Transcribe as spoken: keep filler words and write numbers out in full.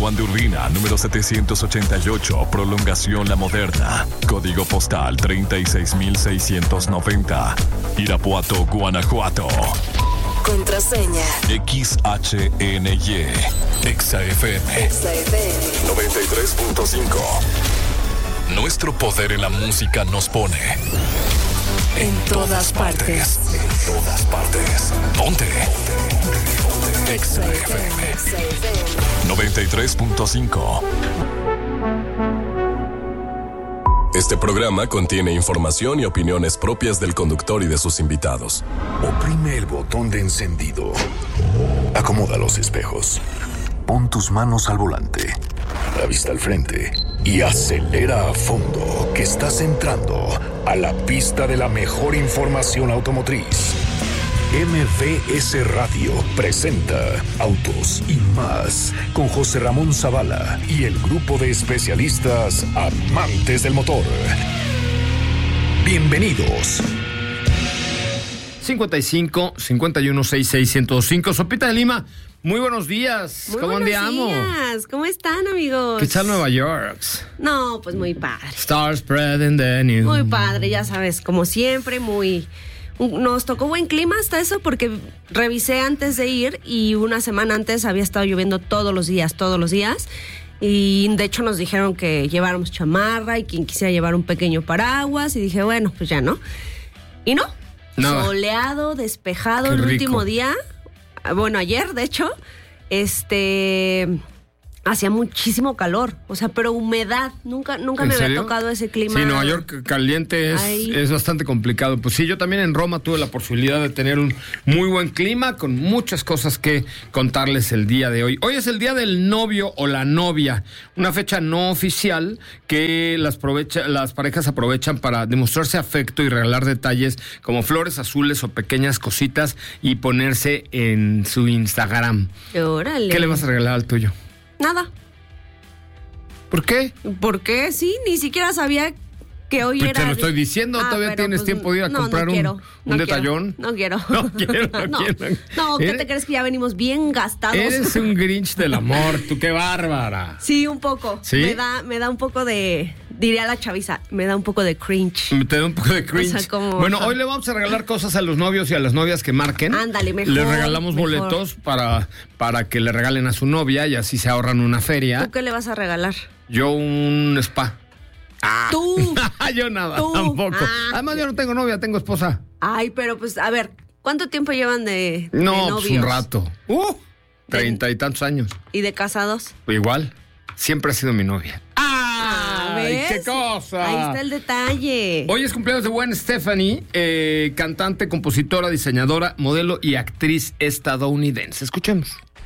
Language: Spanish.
Juan de Urbina, número setecientos ochenta y ocho, Prolongación La Moderna. Código postal treinta y seis mil seiscientos noventa. Irapuato, Guanajuato. Contraseña X H N Y. Exa F M. Exa F M noventa y tres punto cinco. Nuestro poder en la música nos pone en todas partes. En todas partes. Ponte. Exa F M noventa y tres punto cinco. Este programa contiene información y opiniones propias del conductor y de sus invitados. Oprime el botón de encendido. Acomoda los espejos. Pon tus manos al volante. La vista al frente. Y acelera a fondo, que estás entrando a la pista de la mejor información automotriz. M V S Radio presenta Autos y Más con José Ramón Zavala y el grupo de especialistas amantes del motor. Bienvenidos. cincuenta y cinco, cincuenta y uno, sesenta y seis, ciento cinco. Sopita de Lima, muy buenos días. Muy ¿Cómo buenos andiamo? días. ¿Cómo están, amigos? ¿Qué tal Nueva York? No, pues muy padre. Stars spreading the news. Muy padre, ya sabes, como siempre, muy... Nos tocó buen clima hasta eso porque revisé antes de ir y una semana antes había estado lloviendo todos los días, todos los días. Y de hecho nos dijeron que lleváramos chamarra y quien quisiera llevar un pequeño paraguas. Y dije, bueno, pues ya no. Y no. Nada. Soleado, despejado. Qué el rico. último día. Bueno, ayer, de hecho, este... hacía muchísimo calor, o sea, pero humedad. Nunca, nunca ¿En me serio? había tocado ese clima. Sí, Nueva York caliente es, es bastante complicado. Pues sí, yo también en Roma tuve la posibilidad de tener un muy buen clima con muchas cosas que contarles el día de hoy. Hoy es el día del novio o la novia, una fecha no oficial que las, aprovecha, las parejas aprovechan para demostrarse afecto y regalar detalles como flores azules o pequeñas cositas y ponerse en su Instagram. Órale. ¿Qué le vas a regalar al tuyo? Nada. ¿Por qué? ¿Por qué? Sí, ni siquiera sabía que hoy Pues era... te lo estoy diciendo, Ah, todavía pero tienes pues, tiempo de ir a no, comprar no un, quiero, un no detallón. Quiero, no quiero. No quiero, no no, quiero. no, ¿qué Eres- te crees que ya venimos bien gastados? Eres un Grinch del amor, tú qué bárbara. Sí, un poco. ¿Sí? Me da, me da un poco de... Diría la chaviza, me da un poco de cringe. Te da un poco de cringe. O sea, como- bueno, ajá. hoy le vamos a regalar cosas a los novios y a las novias que marquen. Ándale, mejor, Le regalamos mejor. boletos para, para que le regalen a su novia y así se ahorran una feria. ¿Tú qué le vas a regalar? Yo un spa. Ah. Tú. Yo nada, Tú. tampoco. Ah. Además, yo no tengo novia, tengo esposa. Ay, pero pues, a ver, ¿cuánto tiempo llevan de, de No, novios? pues un rato. Uh, treinta y tantos años. ¿Y de casados? Igual, siempre ha sido mi novia. Ah, ¡Ay, ¿ves? qué cosa! Ahí está el detalle. Hoy es cumpleaños de Gwen Stefani, eh, cantante, compositora, diseñadora, modelo y actriz estadounidense. Escuchemos.